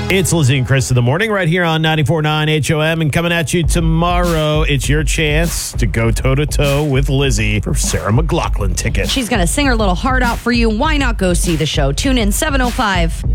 It's Lizzie and Chris in the morning right here on 94.9 HOM. And coming at you tomorrow, it's your chance to go toe-to-toe with Lizzie for Sarah McLachlan tickets. She's going to sing her little heart out for you. Why not go see the show? Tune in 7:05.